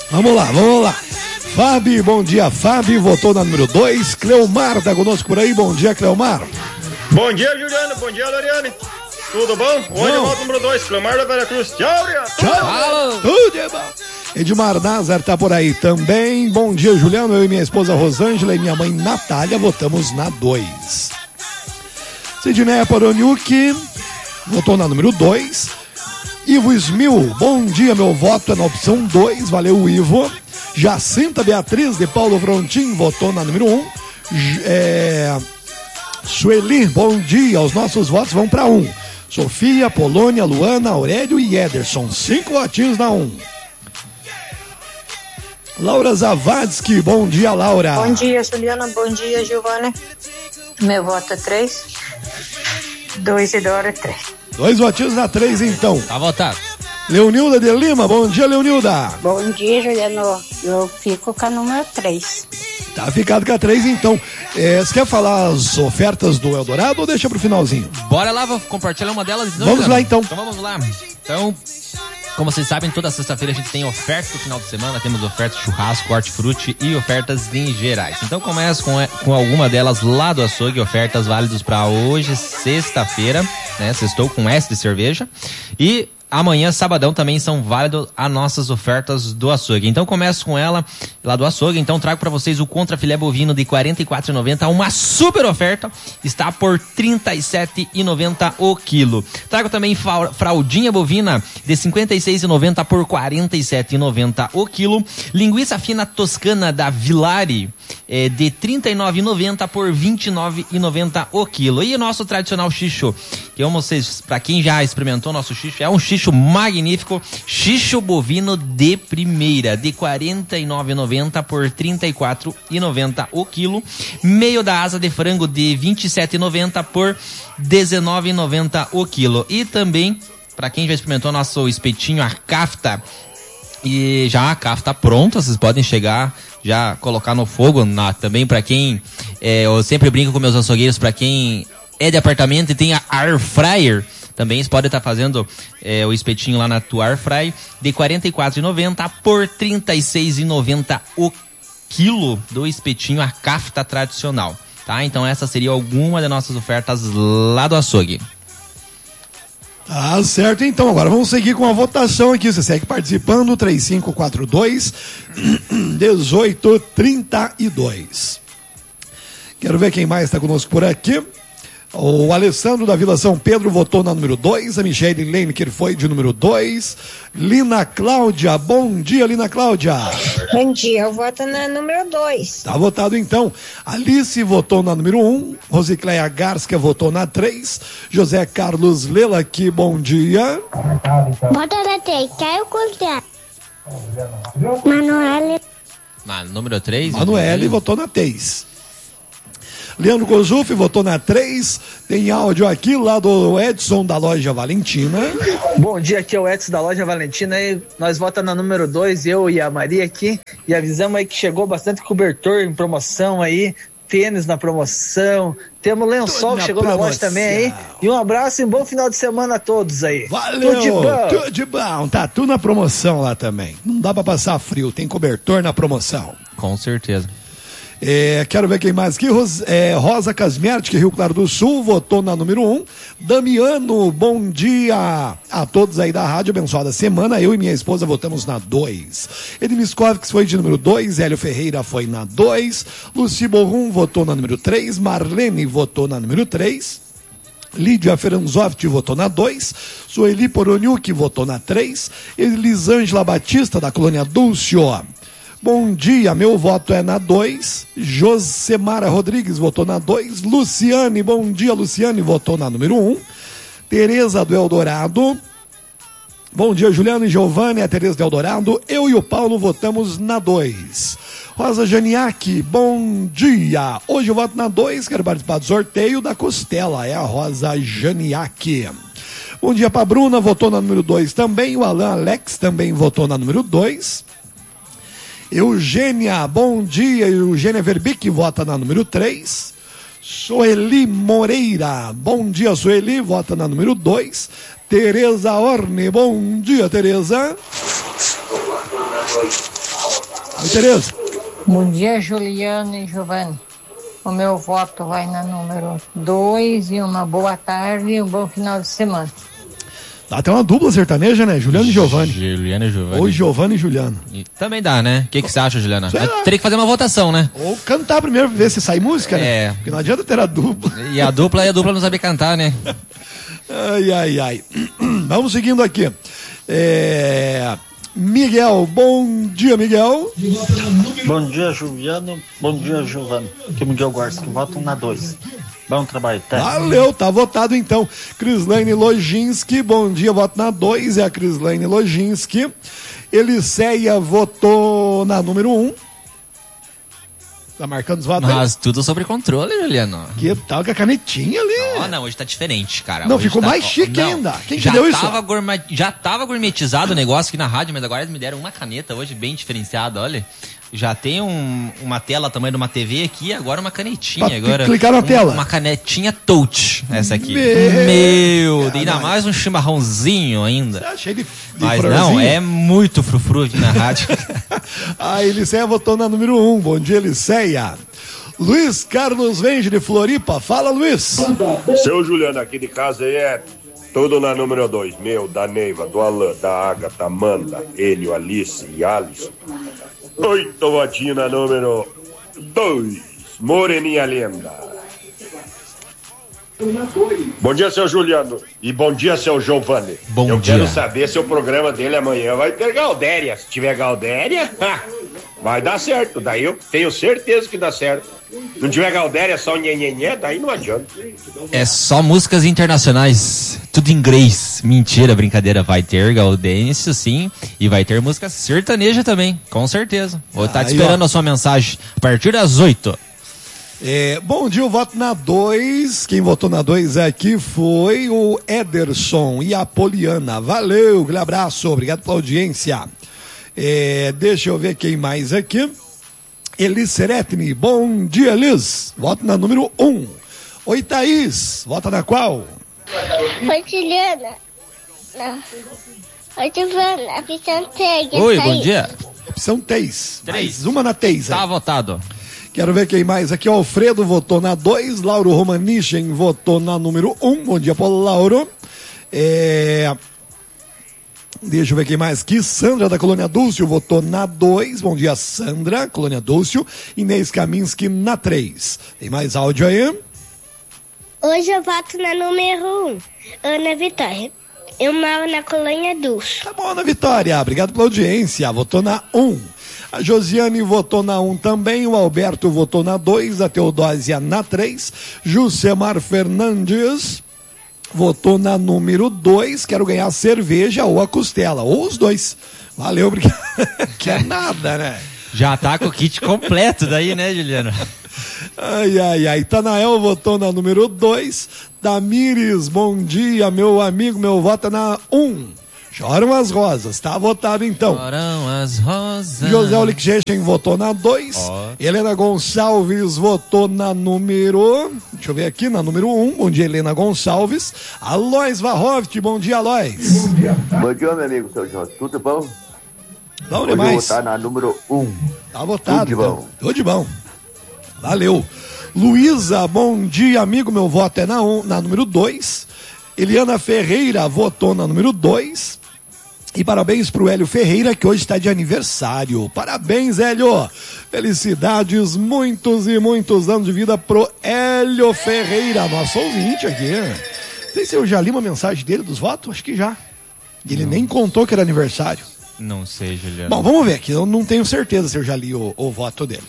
Vamos lá. Fábio, bom dia, Fábio, votou na número 2. Cleomar tá conosco por aí, bom dia, Cleomar. Bom dia, Juliano, bom dia, Loriane. Tudo bom? Hoje eu volto número 2, Cleomar da Veracruz. Tchau, Tchau. Tudo de bom. Edmar Nazar tá por aí também. Bom dia, Juliano. Eu e minha esposa Rosângela e minha mãe Natália votamos na 2. Sidneia Poroniuk votou na número 2. Ivo Smil, bom dia, meu voto é na opção 2. Valeu, Ivo. Jacinta Beatriz de Paulo Frontin votou na número 1. Sueli, bom dia. Os nossos votos vão para 1. Sofia, Polônia, Luana, Aurélio e Ederson. 5 votinhos na 1. Laura Zavadski, bom dia, Laura. Bom dia, Juliana, bom dia, Giovana. Meu voto é 3. 2 e Dora 3. 2 votinhos na 3, então. Tá votado. Leonilda de Lima, bom dia, Leonilda. Bom dia, Juliano. Eu fico com a número 3. Tá ficado com a 3, então. Você quer falar as ofertas do Eldorado ou deixa pro finalzinho? Bora lá, vou compartilhar uma delas. Então, vamos lá, então. Então vamos lá. Então, como vocês sabem, toda sexta-feira a gente tem ofertas do final de semana. Temos ofertas de churrasco, hortifruti e ofertas em gerais. Então começo com alguma delas lá do açougue. Ofertas válidas para hoje, sexta-feira, né? Sextou com S de cerveja. E amanhã, sabadão, também são válidas as nossas ofertas do açougue. Então começo com ela lá do açougue. Então trago para vocês o contrafilé bovino de R$ 44,90. Uma super oferta. Está por R$ 37,90 o quilo. Trago também fraldinha bovina de R$ 56,90 por R$ 47,90 o quilo. Linguiça fina toscana da Vilari de R$ 39,90 por R$ 29,90 o quilo. E o nosso tradicional xixo, que vocês, para quem já experimentou nosso xixo, é um xixo magnífico, xixo bovino de primeira, de R$ 49,90 por R$ 34,90 o quilo. Meio da asa de frango de R$ 27,90 por R$ 19,90 o quilo. E também, para quem já experimentou nosso espetinho, a kafta, e já a kafta pronta, vocês podem chegar, já colocar no fogo, também para quem, eu sempre brinco com meus açougueiros, para quem é de apartamento e tem a air fryer, também você pode estar fazendo o espetinho lá na tua air fry de R$ 44,90 por R$ 36,90 o quilo do espetinho, a kafta tradicional, tá? Então essa seria alguma das nossas ofertas lá do açougue. Tá certo, então. Agora vamos seguir com a votação aqui. Você segue participando, 3542-1832. Quero ver quem mais está conosco por aqui. O Alessandro da Vila São Pedro votou na número 2, a Michelle Leineker foi de número 2, Lina Cláudia, bom dia, Lina Cláudia. Bom dia, eu voto na número 2. Tá votado então. Alice votou na número 1, Rosicléia Garska votou na 3, José Carlos Lela aqui, bom dia. Vota na 3, Caio Costa. Manoel. Número 3. Manoel votou na 3. Leandro Kozufi votou na 3. Tem áudio aqui lá do Edson da Loja Valentina. Bom dia, aqui é o Edson da Loja Valentina. E nós votamos na número 2, eu e a Maria aqui. E avisamos aí que chegou bastante cobertor em promoção aí. Tênis na promoção. Temos lençol que chegou promoção na loja também aí. E um abraço e um bom final de semana a todos aí. Valeu, tudo de bom. Tá tudo na promoção lá também. Não dá pra passar frio, tem cobertor na promoção. Com certeza. Quero ver quem mais aqui. Rosa Casmerti, Rio Claro do Sul, votou na número 1. Damiano, bom dia a todos aí da rádio, abençoada semana. Eu e minha esposa votamos na 2. Edmiskovski foi de número 2. Hélio Ferreira foi na 2. Luci Borrum votou na número 3. Marlene votou na número 3. Lídia Feranzoft votou na 2, Sueli Poroniuk votou na 3, Elisângela Batista da Colônia Dulcio. Bom dia, meu voto é na 2. Josemara Rodrigues votou na 2. Luciane, bom dia, Luciane votou na número 1. Tereza do Eldorado. Bom dia, Juliano e Giovanni, a Tereza do Eldorado. Eu e o Paulo votamos na 2. Rosa Janiak, bom dia. Hoje eu voto na 2, quero participar do sorteio da costela. É a Rosa Janiak. Bom dia para Bruna, votou na número 2 também. O Alan Alex também votou na número 2. Eugênia, bom dia. Eugênia Verbic vota na número 3. Sueli Moreira, bom dia, Sueli, vota na número 2. Tereza Orne, bom dia, Tereza. Oi, Tereza. Bom dia, Juliano e Giovanni. O meu voto vai na número 2 e uma boa tarde e um bom final de semana. Dá até uma dupla sertaneja, né? Juliano e Giovanni. Juliano e Giovanni. Ou Giovanni e Juliano. Também dá, né? O que você acha, Juliana? Teria que fazer uma votação, né? Ou cantar primeiro pra ver se sai música, né? Porque não adianta ter a dupla. E a dupla não sabe cantar, né? Ai. Vamos seguindo aqui. Miguel, bom dia, Miguel. Bom dia, Juliano. Bom dia, Giovanni. Aqui é Miguel Gorski, voto na 2. Bom trabalho, tá? Valeu, tá votado então. Crislaine Lojinski, bom dia, voto na 2, é a Crislaine Lojinski. Eliceia votou na número 1. Tá marcando os votos aí? Mas tudo sobre controle, Juliano. Que tal com a canetinha ali? Não, hoje tá diferente, cara. Não, hoje ficou mais chique ainda. Quem que deu isso? Já tava gourmetizado o negócio aqui na rádio, mas agora eles me deram uma caneta hoje bem diferenciada, olha. Já tem uma tela tamanho de uma TV aqui, agora uma canetinha. Pra agora clicar na tela. Uma canetinha touch, essa aqui. Ainda mais um chimarrãozinho ainda. Cheio de mas florzinha. Não, é muito frufru aqui na rádio. A Eliceia votou na número 1. Bom dia, Eliceia. Luiz Carlos Venge de Floripa. Fala, Luiz. Seu Juliano, aqui de casa aí é tudo na número 2. Meu, da Neiva, do Alain, da Agatha, Amanda, Enio, Alice e Alisson. 8 votinhos na número 2. Moreninha Lenda. Bom dia, seu Juliano. E bom dia, seu Giovanni. Eu quero saber se o programa dele amanhã vai ter Galdéria. Se tiver Galdéria, vai dar certo. Daí eu tenho certeza que dá certo. Não tiver Galdéria, só nhenhenhé, daí não adianta. É só músicas internacionais, tudo em inglês. Mentira, brincadeira. Vai ter Gaudêncio, sim, e vai ter música sertaneja também, com certeza. Vou estar te esperando a sua mensagem a partir das 8. Bom dia, eu voto na 2. Quem votou na 2 aqui foi o Ederson e a Poliana. Valeu, aquele abraço, obrigado pela audiência. Deixa eu ver quem mais aqui. Elis Seretni, bom dia, Elis. Voto na número 1. Oi, Thaís, vota na qual? Oi, Juliana. Oi, Giovanna, a opção 3. Oi, bom dia. Opção 3. Mais uma na 3. Tá votado. Quero ver quem mais aqui. O Alfredo votou na 2. Lauro Romanichen votou na número 1. Bom dia, Paulo Lauro. Deixa eu ver quem mais aqui. Sandra da Colônia Dúlcio votou na 2. Bom dia, Sandra, Colônia Dúlcio. Inês Kaminski na 3. Tem mais áudio aí? Hoje eu voto na número 1. Ana Vitória. Eu moro na Colônia Dúlcio. Tá bom, Ana Vitória. Obrigado pela audiência. Votou na 1. A Josiane votou na 1 também. O Alberto votou na 2. A Teodósia na 3. Jusemar Fernandes votou na número 2, quero ganhar a cerveja ou a costela, ou os dois. Valeu, obrigado. Quer nada, né? Já tá com o kit completo daí, né, Juliano? Ai. Tanael votou na número 2. Damires, bom dia, meu amigo, meu voto é na 1. Choram as rosas, tá votado então. Choram as rosas. José Olikjechen votou na 2. Helena Gonçalves votou na número... Deixa eu ver aqui, na número 1. Bom dia, Helena Gonçalves. Alois Varroft, bom dia, Alois. Bom dia, meu amigo, seu Jorge. Tudo bom? Bom demais. Vou votar na número 1. Tá votado. Tudo de bom. Tudo de bom. Valeu. Luísa, bom dia, amigo. Meu voto é na número 2. Eliana Ferreira votou na número 2. E parabéns pro Hélio Ferreira, que hoje está de aniversário. Parabéns, Hélio. Felicidades, muitos e muitos anos de vida pro Hélio Ferreira, nosso ouvinte aqui. Não sei se eu já li uma mensagem dele dos votos, acho que já. Ele nem contou que era aniversário. Não sei, Juliano. Bom, vamos ver aqui, eu não tenho certeza se eu já li o voto dele.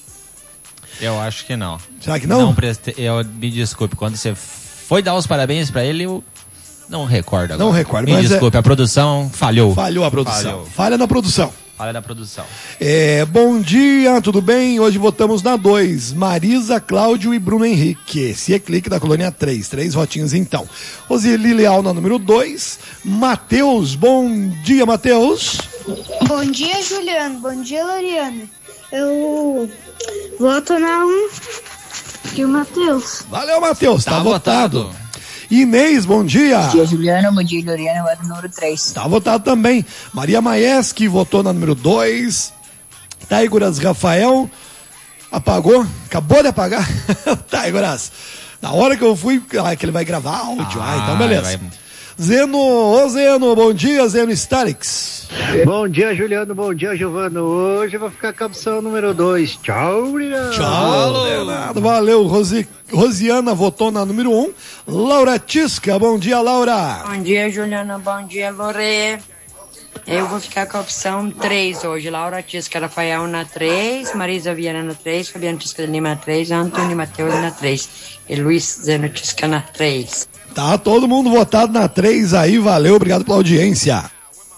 Eu acho que não. Será que não? Não prestei, me desculpe, quando você foi dar os parabéns pra ele, eu não recordo agora. Não recordo, me desculpe, a produção falhou. Falhou a produção. Falha na produção. Falha na produção. Bom dia, tudo bem? Hoje votamos na 2. Marisa, Cláudio e Bruno Henrique. Se é clique da Colônia 3. 3 votinhos então. Roseli Leal na número 2. Matheus, bom dia, Matheus. Bom dia, Juliano. Bom dia, Loriana. Eu voto na 1. E o Matheus. Valeu, Matheus. Tá votado. Inês, bom dia. Bom dia, Juliana. Bom dia, Loriana. Voto número 3. Tá votado também. Maria Maieski votou na número 2. Táigoras Rafael, apagou, acabou de apagar. Táigoras, na hora que eu fui, que ele vai gravar áudio, então beleza. Zeno, bom dia, Zeno Starix. Bom dia, Juliano, bom dia, Giovano. Hoje eu vou ficar com a opção número 2. Tchau, Leonardo. Tchau, Leonardo. Valeu, Rosiana votou na número 1. Laura Tisca, bom dia, Laura. Bom dia, Juliano, bom dia, Lore. Eu vou ficar com a opção 3 hoje. Laura Tisca Rafael na 3, Marisa Viana na 3, Fabiano Tisca de Lima na 3, Antônio Mateus na 3 e Luiz Zeno Tisca na 3. Tá todo mundo votado na 3 aí, valeu, obrigado pela audiência.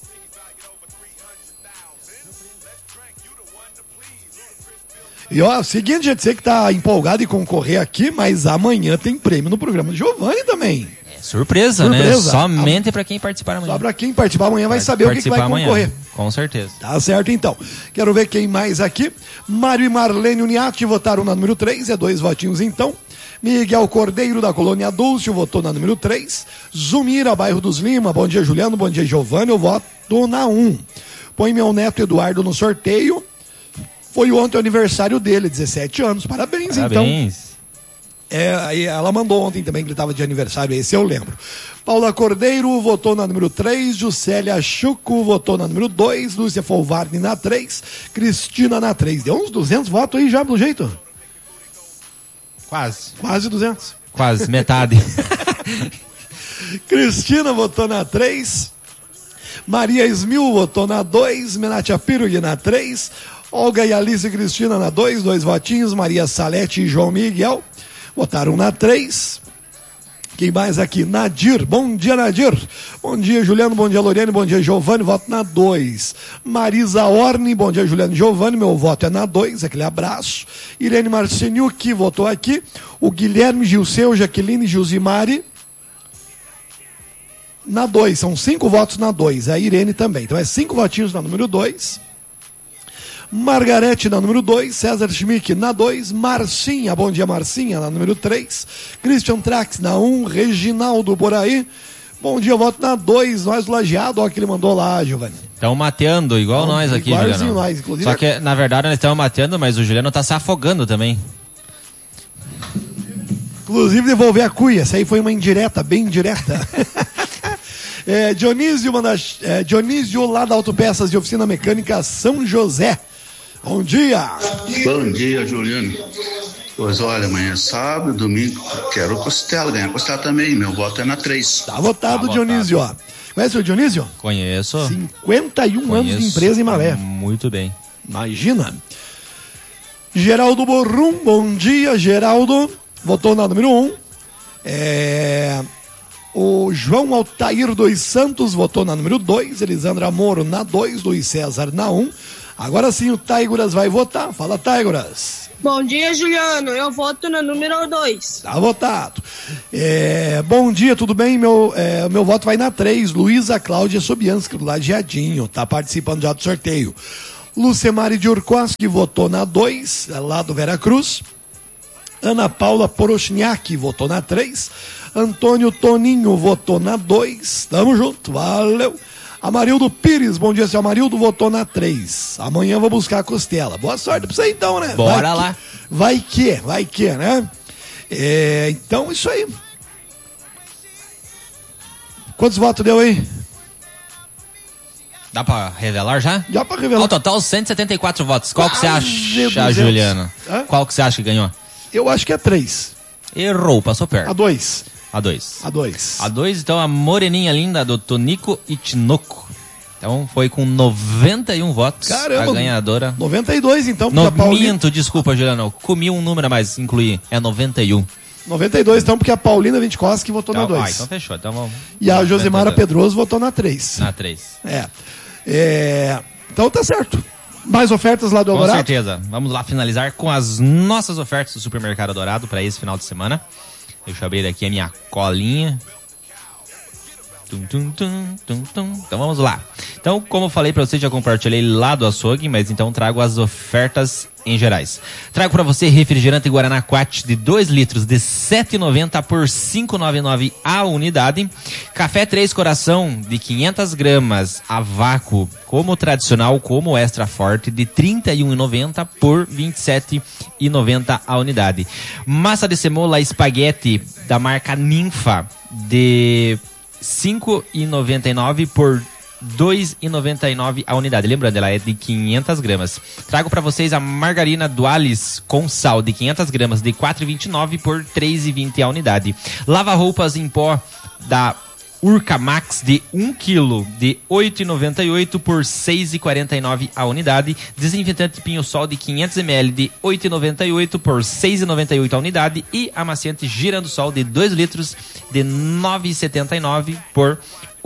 E ó, seguinte, gente, você que tá empolgado em concorrer aqui, mas amanhã tem prêmio no programa do Giovanni também. Surpresa, né? Somente pra quem participar amanhã. Só pra quem participar amanhã vai saber o que vai concorrer. Amanhã, com certeza. Tá certo, então. Quero ver quem mais aqui. Mário e Marlene Uniati votaram na número 3, 2 votinhos então. Miguel Cordeiro, da Colônia Dulce, votou na número 3. Zumira, bairro dos Lima, bom dia, Juliano, bom dia, Giovanni, eu voto na 1. Põe meu neto Eduardo no sorteio. Foi ontem o aniversário dele, 17 anos, parabéns. Então. Ela mandou ontem também que ele estava de aniversário, esse eu lembro. Paula Cordeiro votou na número 3, Juscelia Chuco votou na número 2, Lúcia Folvarni na 3, Cristina na 3. Deu uns 200 votos aí já, pelo jeito? Quase 200. Quase, metade. Cristina votou na 3, Maria Esmil votou na 2, Menatia Pirugui na 3, Olga e Alice Cristina na 2, 2 votinhos, Maria Salete e João Miguel votaram na 3. Quem mais aqui? Nadir. Bom dia, Nadir. Bom dia, Juliano. Bom dia, Loriane. Bom dia, Giovanni. Voto na 2. Marisa Orne. Bom dia, Juliano e Giovanni. Meu voto é na 2. Aquele abraço. Irene Marceniuk votou aqui. O Guilherme Gilceu, Jaqueline Gilzimari. Na 2. São 5 votos na 2. A Irene também. Então é 5 votinhos na número 2. Margarete na número 2, César Schmick na 2, Marcinha, bom dia Marcinha, na número 3, Christian Trax na 1, Reginaldo por aí, bom dia, eu voto na 2, nós lajeado, olha que ele mandou lá, Giovanni. Estão mateando, igual nós aqui, Juliano. Nós, inclusive. Só que, na verdade, nós estamos mateando, mas o Juliano está se afogando também. Inclusive, devolver a cuia, essa aí foi uma indireta, bem indireta. Dionísio lá da Autopeças de Oficina Mecânica São José. Bom dia! Bom dia, Juliano. Pois olha, amanhã é sábado, domingo, quero costela, ganhar costela também, meu voto é na 3. Tá votado, Dionísio, ó. Conhece o Dionísio? Conheço. 51 anos de empresa em Maré. Muito bem. Imagina. Geraldo Borrum, bom dia, Geraldo. Votou na número 1. O João Altair dos Santos votou na número 2, Elisandra Moro na 2, Luiz César na 1. Agora sim o Táigoras vai votar. Fala, Táigoras. Bom dia, Juliano. Eu voto na número 2. Tá votado. Bom dia, tudo bem? Meu voto vai na 3. Luísa Cláudia Sobianski, do Lajeadinho. Tá participando já do sorteio. Lucemari Diurkoski votou na 2, lá do Veracruz. Ana Paula Porochniak votou na 3. Antônio Toninho votou na 2. Tamo junto, valeu. Amarildo Pires, bom dia, seu Amarildo, votou na 3. Amanhã eu vou buscar a costela. Boa sorte pra você então, né? Bora lá. Vai que, né? Então, isso aí. Quantos votos deu aí? Dá pra revelar já? Dá pra revelar. Ao total, 174 votos. Qual que você acha, Juliano? Qual que você acha que ganhou? Eu acho que é 3. Errou, passou perto. A 2. A 2. A 2. A 2, então, a moreninha linda do Tonico e Tinoco. Então, foi com 91 votos. Caramba, a ganhadora. 92, então. Minto, desculpa, Juliano. Comi um número a mais, incluí. É 91. 92, então, porque a Paulina Vintkoski votou na 2. Então fechou. Então, vamos... E a Josemara Pedroso votou na 3. Na 3. Então tá certo. Mais ofertas lá do Eldorado? Com certeza. Vamos lá finalizar com as nossas ofertas do Supermercado Dourado para esse final de semana. Deixa eu abrir aqui a minha colinha. Então vamos lá. Então, como eu falei pra você, já compartilhei lá do açougue, mas então trago as ofertas em gerais. Trago pra você refrigerante Guaraná Quat de 2 litros de R$ 7,90 por R$ 5,99 a unidade. Café 3 Coração de 500 gramas a vácuo, como tradicional, como extra forte, de R$ 31,90 por R$ 27,90 a unidade. Massa de semola espaguete da marca Ninfa de R$ 5,99 por R$ 2,99 a unidade. Lembrando, ela é de 500 gramas. Trago para vocês a margarina Dualis com sal de 500 gramas de R$ 4,29 por R$ 3,20 a unidade. Lava-roupas em pó da Urca Max de 1 kg de R$ 8,98 por R$ 6,49 a unidade. Desinfetante Pinho-Sol de 500 ml de R$ 8,98 por R$ 6,98 a unidade. E amaciante Girando-Sol de 2 litros de R$ 9,79 por R$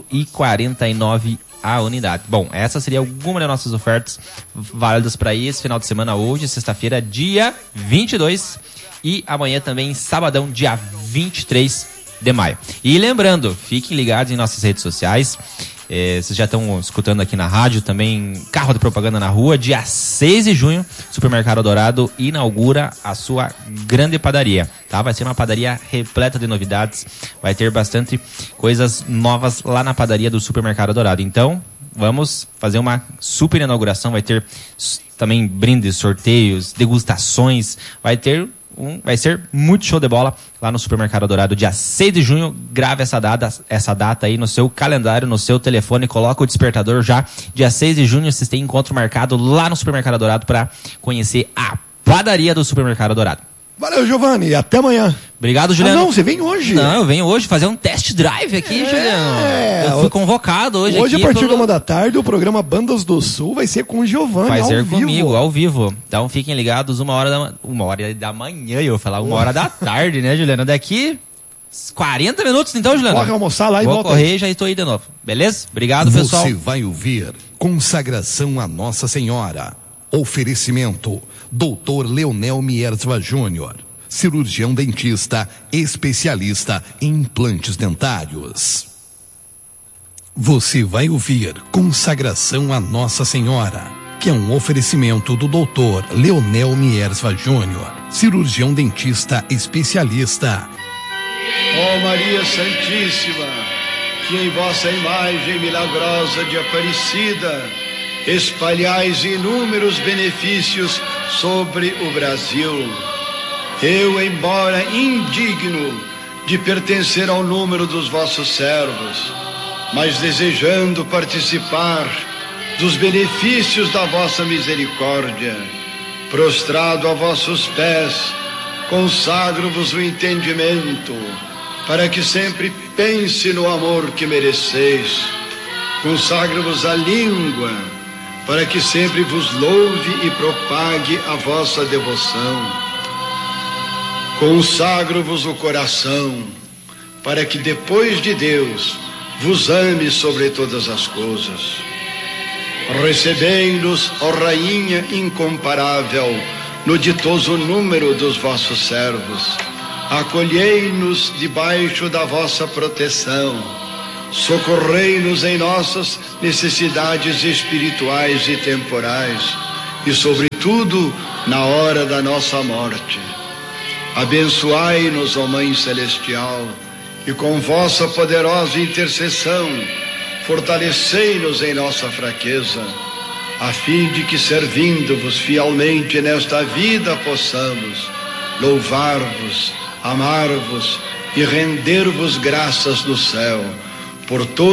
8,49 a unidade. Bom, essa seria alguma das nossas ofertas válidas para esse final de semana, hoje, sexta-feira, dia 22, e amanhã também, sabadão, dia 23 de maio. E lembrando, fiquem ligados em nossas redes sociais. Vocês já estão escutando aqui na rádio, também carro de propaganda na rua. Dia 6 de junho, Supermercado Dourado inaugura a sua grande padaria, tá? Vai ser uma padaria repleta de novidades, vai ter bastante coisas novas lá na padaria do Supermercado Dourado. Então, vamos fazer uma super inauguração, vai ter também brindes, sorteios, degustações, vai ser muito show de bola lá no Supermercado Dourado, dia 6 de junho. Grave essa data aí no seu calendário, no seu telefone, coloca o despertador já. Dia 6 de junho vocês têm encontro marcado lá no Supermercado Dourado para conhecer a padaria do Supermercado Dourado. Valeu, Giovanni, até amanhã. Obrigado, Juliano. Não, você vem hoje. Não, eu venho hoje fazer um test drive aqui, Juliano. Eu fui convocado hoje aqui. Hoje, a partir da 1h, o programa Bandas do Sul vai ser com o Giovanni, vai ser comigo, ao vivo. Então fiquem ligados, 1h da manhã, eu vou falar 1h da tarde, né, Juliano? Daqui 40 minutos, então, Juliano. Corre almoçar lá e volta. Vou correr e já estou aí de novo. Beleza? Obrigado, pessoal. Você vai ouvir Consagração a Nossa Senhora. Oferecimento, Dr. Leonel Miersva Júnior, cirurgião dentista, especialista em implantes dentários. Você vai ouvir Consagração a Nossa Senhora, que é um oferecimento do Dr. Leonel Miersva Júnior, cirurgião dentista, especialista. Ó Maria Santíssima, que em vossa imagem milagrosa de Aparecida espalhais inúmeros benefícios sobre o Brasil. Eu, embora indigno de pertencer ao número dos vossos servos, mas desejando participar dos benefícios da vossa misericórdia, prostrado a vossos pés, consagro-vos o entendimento, para que sempre pense no amor que mereceis. Consagro-vos a língua, para que sempre vos louve e propague a vossa devoção. Consagro-vos o coração, para que depois de Deus vos ame sobre todas as coisas. Recebei-nos, ó Rainha incomparável, no ditoso número dos vossos servos. Acolhei-nos debaixo da vossa proteção. Socorrei-nos em nossas necessidades espirituais e temporais, e sobretudo na hora da nossa morte. Abençoai-nos, ó Mãe Celestial, e com vossa poderosa intercessão fortalecei-nos em nossa fraqueza, a fim de que, servindo-vos fielmente nesta vida, possamos louvar-vos, amar-vos e render-vos graças do céu por todo